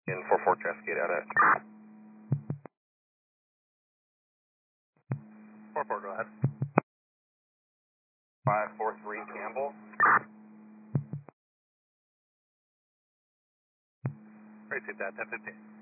In 44 Cascade out at. 44, go ahead. 543 Campbell. Right, take that, 1015.